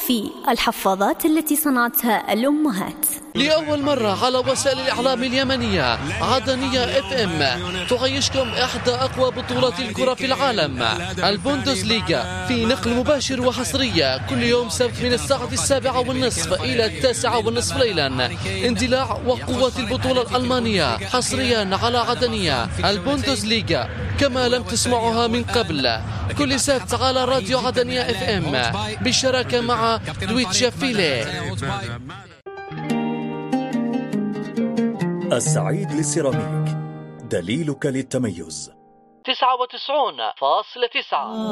في الحفاضات التي صنعتها الأمهات. لأول مرة على وسائل الإعلام اليمنية عدنية FM تعيشكم إحدى أقوى بطولات الكرة في العالم، البوندسليغا، في نقل مباشر وحصرية كل يوم سبت من الساعة 7:30 إلى 9:30 ليلا. اندلاع وقوة البطولة الألمانية حصريا على عدنية، البوندسليغا كما لم تسمعها من قبل، كل سبت على راديو عدنية FM بالشراكة مع دويتشا فيلي. السعيد للسيراميك، دليلك للتميز. 99.9